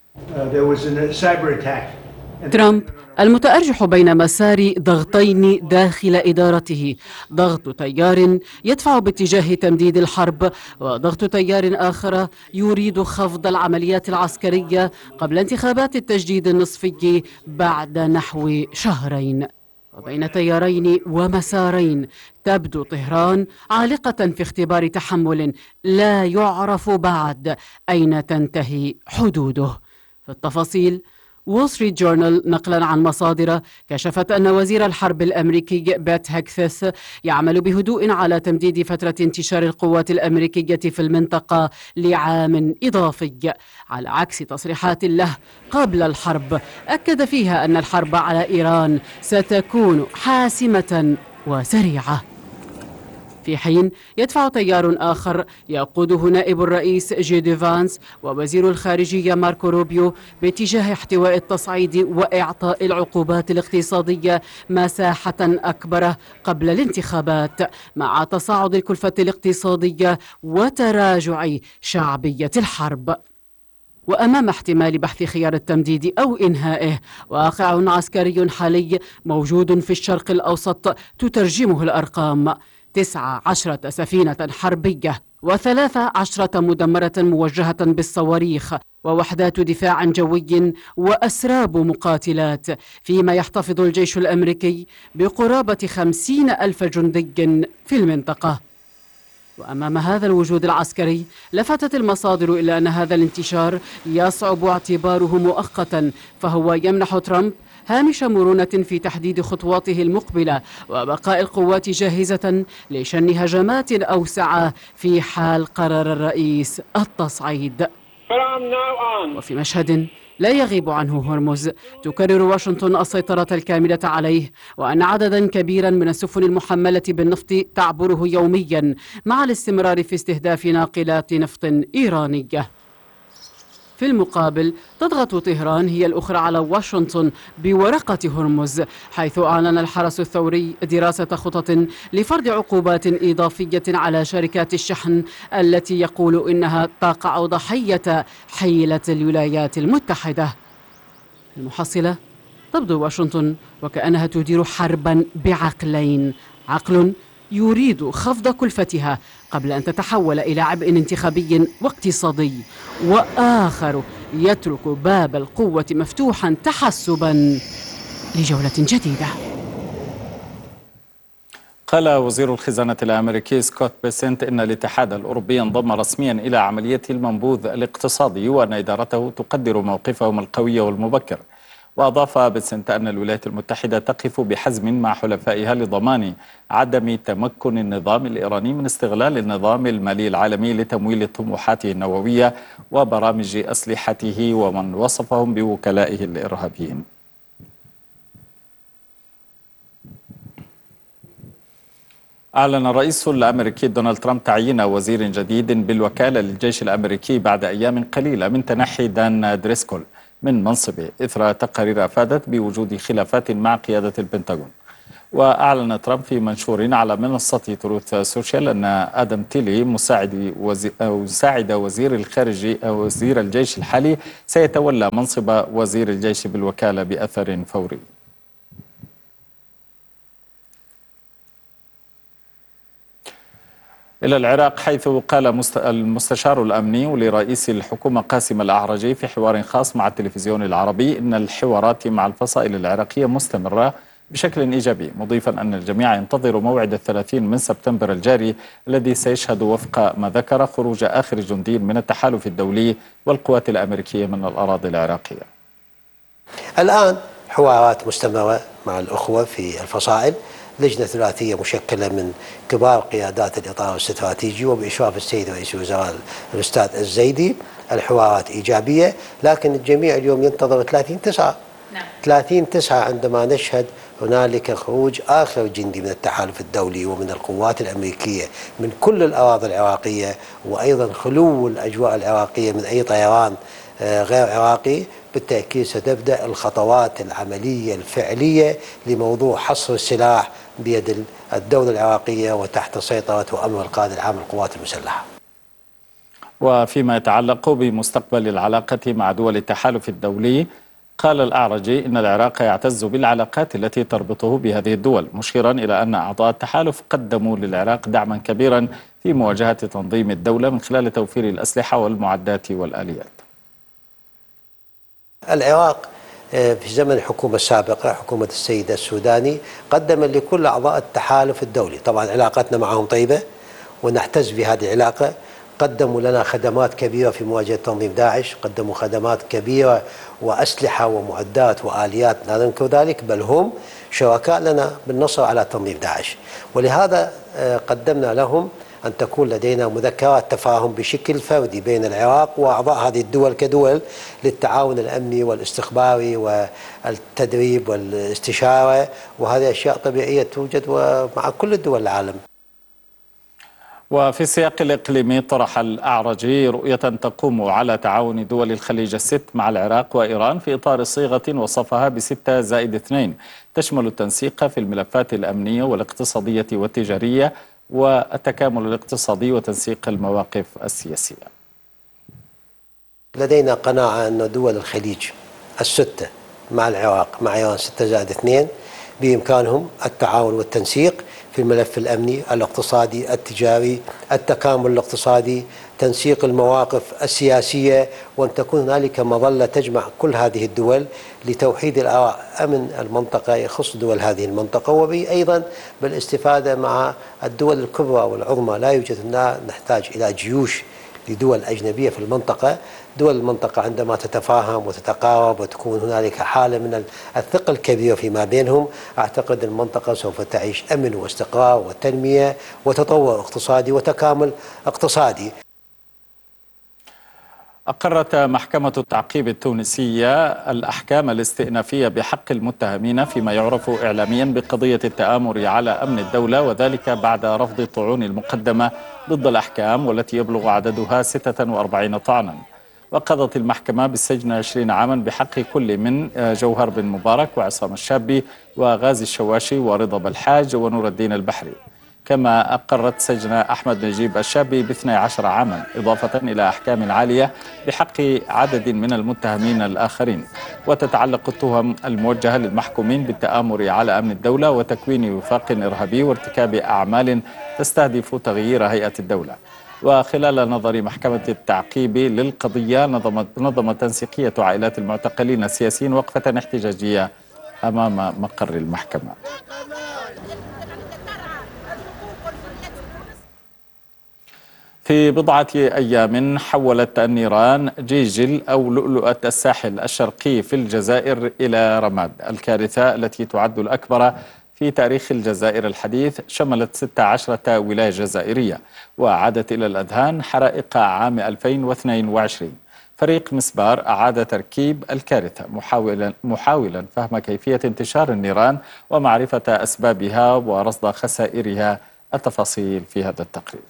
ترامب المتأرجح بين مسار ضغطين داخل إدارته، ضغط تيار يدفع باتجاه تمديد الحرب، وضغط تيار آخر يريد خفض العمليات العسكرية قبل انتخابات التجديد النصفي بعد نحو شهرين. وبين تيارين ومسارين تبدو طهران عالقة في اختبار تحمل لا يعرف بعد أين تنتهي حدوده. في التفاصيل، وول ستريت جورنال نقلا عن مصادر كشفت أن وزير الحرب الأمريكي بيت هيكزيث يعمل بهدوء على تمديد فترة انتشار القوات الأمريكية في المنطقة لعام إضافي، على عكس تصريحات له قبل الحرب أكد فيها أن الحرب على إيران ستكون حاسمة وسريعة. في حين يدفع تيار آخر يقوده نائب الرئيس جيدي فانس ووزير الخارجية ماركو روبيو باتجاه احتواء التصعيد وإعطاء العقوبات الاقتصادية مساحة أكبر قبل الانتخابات، مع تصاعد الكلفة الاقتصادية وتراجع شعبية الحرب. وأمام احتمال بحث خيار التمديد أو إنهائه. واقع عسكري حالي موجود في الشرق الأوسط تترجمه الأرقام: تسعة عشرة سفينة حربية وثلاث عشرة مدمرة موجهة بالصواريخ ووحدات دفاع جوي وأسراب مقاتلات، فيما يحتفظ الجيش الأمريكي بقرابة خمسين ألف جندي في المنطقة. وأمام هذا الوجود العسكري لفتت المصادر إلى أن هذا الانتشار يصعب اعتباره مؤقتا، فهو يمنح ترامب هامش مرونة في تحديد خطواته المقبلة وبقاء القوات جاهزة لشن هجمات أوسع في حال قرر الرئيس التصعيد. وفي مشهد لا يغيب عنه هرمز، تكرر واشنطن السيطرة الكاملة عليه، وأن عددا كبيرا من السفن المحملة بالنفط تعبره يوميا، مع الاستمرار في استهداف ناقلات نفط إيرانية. في المقابل تضغط طهران هي الأخرى على واشنطن بورقة هرمز، حيث أعلن الحرس الثوري دراسة خطط لفرض عقوبات إضافية على شركات الشحن التي يقول إنها تقع ضحية حيلة الولايات المتحدة. المحصلة تبدو واشنطن وكأنها تدير حربا بعقلين: عقل يريد خفض كلفتها قبل أن تتحول إلى عبء انتخابي واقتصادي، وآخر يترك باب القوة مفتوحا تحسبا لجولة جديدة. قال وزير الخزانة الأمريكي سكوت بيسنت إن الاتحاد الأوروبي انضم رسميا إلى عملية المنبوذ الاقتصادي، وأن إدارته تقدر موقفهم القوي والمبكر. وأضاف بيسنت أن الولايات المتحدة تقف بحزم مع حلفائها لضمان عدم تمكن النظام الإيراني من استغلال النظام المالي العالمي لتمويل طموحاته النووية وبرامج أسلحته، ومن وصفهم بوكلائه الإرهابيين. أعلن الرئيس الأمريكي دونالد ترامب تعيين وزير جديد بالوكالة للجيش الأمريكي بعد أيام قليلة من تنحي دان دريسكول من منصبه، إثر تقارير أفادت بوجود خلافات مع قيادة البنتاغون. وأعلن ترامب في منشور على منصة تروث سوشيال أن آدم تيلي مساعد وزير أو مساعد وزير الخارجية أو وزير الجيش الحالي سيتولى منصب وزير الجيش بالوكالة بأثر فوري. إلى العراق، حيث قال المستشار الأمني لرئيس الحكومة قاسم الأعرجي في حوار خاص مع التلفزيون العربي إن الحوارات مع الفصائل العراقية مستمرة بشكل إيجابي، مضيفا أن الجميع ينتظر موعد الثلاثين من سبتمبر الجاري الذي سيشهد وفق ما ذكر خروج آخر جندي من التحالف الدولي والقوات الأمريكية من الأراضي العراقية. الآن حوارات مستمرة مع الأخوة في الفصائل، لجنة ثلاثية مشكلة من كبار قيادات الإطار الاستراتيجي وبإشراف السيد رئيس الوزراء الأستاذ الزيدي. الحوارات إيجابية، لكن الجميع اليوم ينتظر ثلاثين تسعة. نعم. ثلاثين تسعة عندما نشهد هنالك خروج آخر جندي من التحالف الدولي ومن القوات الأمريكية من كل الأراضي العراقية، وأيضا خلو الأجواء العراقية من أي طيران غير عراقي، بالتأكيد ستبدأ الخطوات العملية الفعلية لموضوع حصر السلاح بيد الدولة العراقية وتحت سيطرة وأمر القائد العام للقوات المسلحة. وفيما يتعلق بمستقبل العلاقة مع دول التحالف الدولي، قال الأعرجي إن العراق يعتز بالعلاقات التي تربطه بهذه الدول، مشيرا إلى أن أعضاء التحالف قدموا للعراق دعما كبيرا في مواجهة تنظيم الدولة من خلال توفير الأسلحة والمعدات والآليات. العراق في زمن الحكومة السابقة، حكومة السيد السوداني، قدم لكل أعضاء التحالف الدولي، طبعا علاقتنا معهم طيبة ونحتز بهذه العلاقة، قدموا لنا خدمات كبيرة في مواجهة تنظيم داعش، قدموا خدمات كبيرة وأسلحة ومعدات وآليات لا ننكر ذلك، بل هم شركاء لنا بالنصر على تنظيم داعش. ولهذا قدمنا لهم أن تكون لدينا مذكرات تفاهم بشكل فردي بين العراق وأعضاء هذه الدول كدول للتعاون الأمني والاستخباري والتدريب والاستشارة، وهذه أشياء طبيعية توجد مع كل الدول العالم. وفي السياق الإقليمي، طرح الأعرجي رؤية تقوم على تعاون دول الخليج الست مع العراق وإيران في إطار صيغة وصفها بستة زائد اثنين، تشمل التنسيق في الملفات الأمنية والاقتصادية والتجارية والتكامل الاقتصادي وتنسيق المواقف السياسية. لدينا قناعة أن دول الخليج الستة مع العراق مع إيران ستة زائد اثنين بإمكانهم التعاون والتنسيق في الملف الأمني، الاقتصادي، التجاري، التكامل الاقتصادي، تنسيق المواقف السياسية، وأن تكون هنالك مظلة تجمع كل هذه الدول لتوحيد الآراء أمن المنطقة يخص دول هذه المنطقة، وأيضا بالاستفادة مع الدول الكبرى والعظمى. لا يوجد نحتاج إلى جيوش لدول أجنبية في المنطقة. دول المنطقة عندما تتفاهم وتتقارب وتكون هنالك حالة من الثقة الكبيرة فيما بينهم، أعتقد المنطقة سوف تعيش أمن واستقرار وتنمية وتطور اقتصادي وتكامل اقتصادي. أقرت محكمة التعقيب التونسية الأحكام الاستئنافية بحق المتهمين فيما يعرف إعلاميا بقضية التآمر على أمن الدولة، وذلك بعد رفض الطعون المقدمة ضد الأحكام والتي يبلغ عددها ستة وأربعين طعنا. وقضت المحكمة بالسجن عشرين عاما بحق كل من جوهر بن مبارك وعصام الشابي وغازي الشواشي ورضا بالحاج ونور الدين البحري. كما أقرت سجن أحمد نجيب الشابي باثني عشر عاما، إضافة إلى أحكام عالية بحق عدد من المتهمين الآخرين. وتتعلق التهم الموجهة للمحكومين بالتآمر على أمن الدولة وتكوين وفاق إرهابي وارتكاب أعمال تستهدف تغيير هيئة الدولة. وخلال نظر محكمة التعقيب للقضية نظمت, نظمت تنسيقية عائلات المعتقلين السياسيين وقفة احتجاجية أمام مقر المحكمة. في بضعة أيام حولت النيران جيجل أو لؤلؤة الساحل الشرقي في الجزائر إلى رماد. الكارثة التي تعد الأكبر في تاريخ الجزائر الحديث شملت ستة عشرة ولاية جزائرية وعادت إلى الأذهان حرائق عام ألفين واثنين وعشرين. فريق مسبار أعاد تركيب الكارثة محاولا, محاولا فهم كيفية انتشار النيران ومعرفة أسبابها ورصد خسائرها. التفاصيل في هذا التقرير.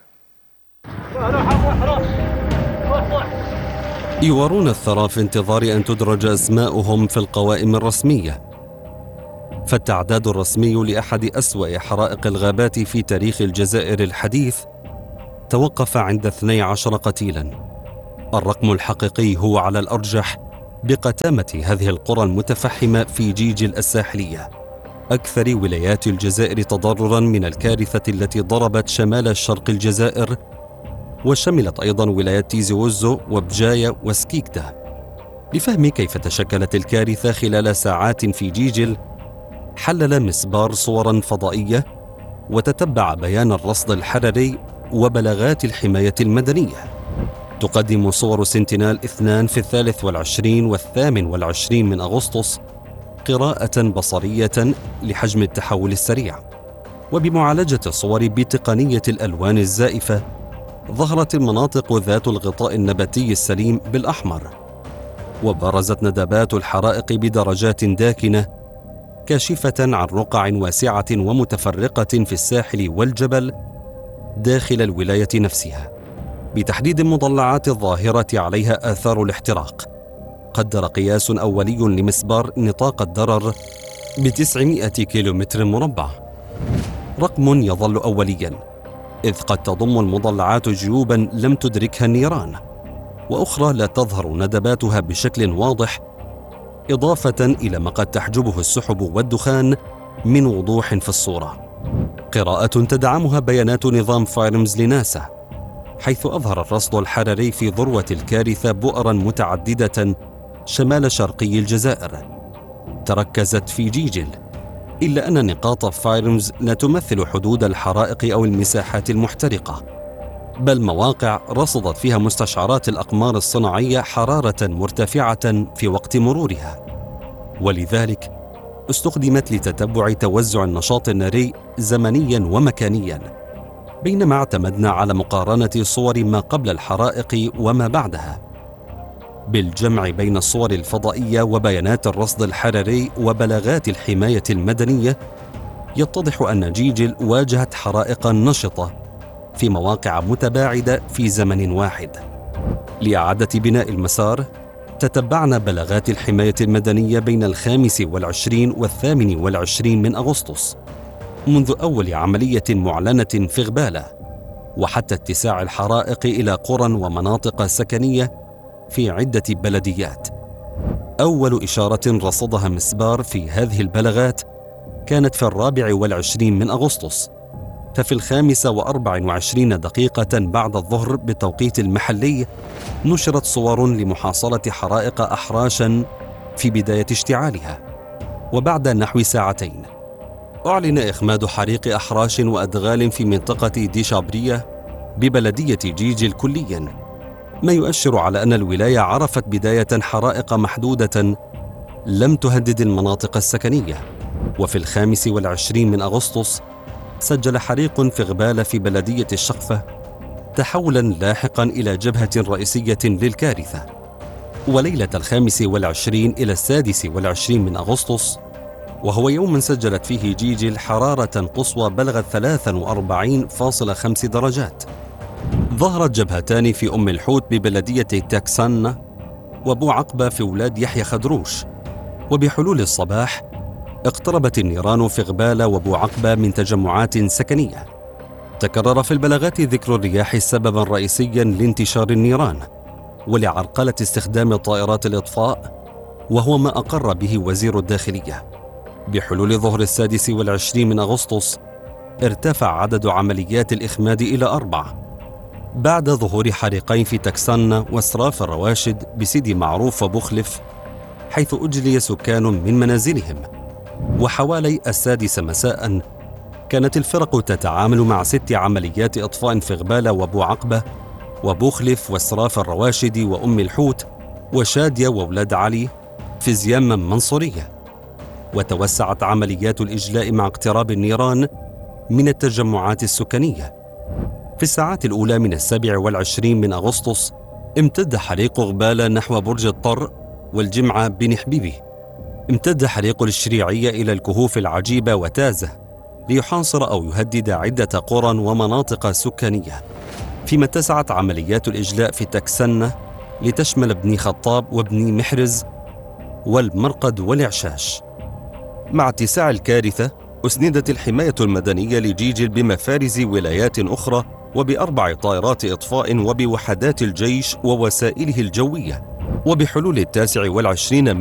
يوارون الثرى في انتظار أن تدرج أسماؤهم في القوائم الرسمية، فالتعداد الرسمي لأحد أسوأ حرائق الغابات في تاريخ الجزائر الحديث توقف عند اثني عشر قتيلا. الرقم الحقيقي هو على الأرجح بقتامة هذه القرى المتفحمة في جيجل الساحلية، أكثر ولايات الجزائر تضررا من الكارثة التي ضربت شمال شرق الجزائر، وشملت أيضا ولايات تيزي وزو وبجاية وسكيكتا. لفهم كيف تشكلت الكارثة خلال ساعات في جيجل، حلل مسبار صورا فضائية وتتبع بيان الرصد الحرري وبلاغات الحماية المدنية. تقدم صور سنتينال اثنان في الثالث والعشرين والثامن والعشرين من أغسطس قراءة بصرية لحجم التحول السريع، وبمعالجة الصور بتقنية الألوان الزائفة ظهرت المناطق ذات الغطاء النباتي السليم بالأحمر، وبرزت ندبات الحرائق بدرجات داكنة كاشفة عن رقع واسعة ومتفرقة في الساحل والجبل داخل الولاية نفسها. بتحديد مضلعات الظاهرة عليها آثار الاحتراق، قدر قياس أولي لمسبار نطاق الضرر بتسعمائة كيلومتر مربع، رقم يظل أولياً إذ قد تضم المضلعات جيوباً لم تدركها النيران، وأخرى لا تظهر ندباتها بشكل واضح، إضافة إلى ما قد تحجبه السحب والدخان من وضوح في الصورة. قراءة تدعمها بيانات نظام فايرمز لناسا، حيث أظهر الرصد الحرري في ذروة الكارثة بؤرا متعددة شمال شرقي الجزائر تركزت في جيجل، إلا أن نقاط فايرمز لا تمثل حدود الحرائق أو المساحات المحترقة، بل مواقع رصدت فيها مستشعرات الأقمار الصناعية حرارة مرتفعة في وقت مرورها، ولذلك استخدمت لتتبع توزع النشاط الناري زمنيا ومكانيا، بينما اعتمدنا على مقارنة صور ما قبل الحرائق وما بعدها. بالجمع بين الصور الفضائية وبيانات الرصد الحرري وبلاغات الحماية المدنية، يتضح أن جيجل واجهت حرائق نشطة في مواقع متباعدة في زمن واحد. لإعادة بناء المسار، تتبعنا بلاغات الحماية المدنية بين الخامس والعشرين والثامن والعشرين من أغسطس، منذ أول عملية معلنة في غبالة، وحتى اتساع الحرائق إلى قرى ومناطق سكنية في عدة بلديات. أول إشارة رصدها مسبار في هذه البلاغات كانت في الرابع والعشرين من أغسطس، ففي الخامسة وأربع وعشرين دقيقة بعد الظهر بالتوقيت المحلي نشرت صور لمحاصرة حرائق أحراشا في بداية اشتعالها. وبعد نحو ساعتين أعلن إخماد حريق أحراش وأدغال في منطقة ديشابرية ببلدية جيجل كليا، ما يؤشر على أن الولاية عرفت بداية حرائق محدودة لم تهدد المناطق السكنية. وفي الخامس والعشرين من أغسطس سجل حريق في غبالة في بلدية الشقفة تحولا لاحقا إلى جبهة رئيسية للكارثة. وليلة الخامس والعشرين إلى السادس والعشرين من أغسطس، وهو يوم سجلت فيه جيجل حرارة قصوى بلغت ثلاثة وأربعين فاصلة خمسة درجات، ظهرت جبهتان في أم الحوت ببلدية تاكسانا وبو عقبة في ولاد يحيى خدروش. وبحلول الصباح اقتربت النيران في غبالة وبو عقبة من تجمعات سكنية. تكرر في البلاغات ذكر الرياح سببا رئيسيا لانتشار النيران ولعرقلة استخدام طائرات الإطفاء، وهو ما أقر به وزير الداخلية. بحلول ظهر السادس والعشرين من أغسطس ارتفع عدد عمليات الإخماد إلى أربعة بعد ظهور حريقين في تكسانا واسراف الرواشد بسيدي معروف وبخلف، حيث أجلي سكان من منازلهم. وحوالي السادسة مساء كانت الفرق تتعامل مع ست عمليات إطفاء في غبالة وبو عقبة وبخلف واسراف الرواشد وأم الحوت وشادية وولاد علي في زيام منصورية. وتوسعت عمليات الإجلاء مع اقتراب النيران من التجمعات السكنية. في الساعات الأولى من السابع والعشرين من أغسطس امتد حريق غبالة نحو برج الطر والجمعة بن حبيبي. امتد حريق الشريعية إلى الكهوف العجيبة وتازة ليحاصر أو يهدد عدة قرى ومناطق سكانية، فيما اتسعت عمليات الإجلاء في تكسنة لتشمل ابن خطاب وابن محرز والمرقد والعشاش. مع اتساع الكارثة أسندت الحماية المدنية لجيجل بمفارز ولايات أخرى وبأربع طائرات إطفاء وبوحدات الجيش ووسائله الجوية. وبحلول التاسع والعشرين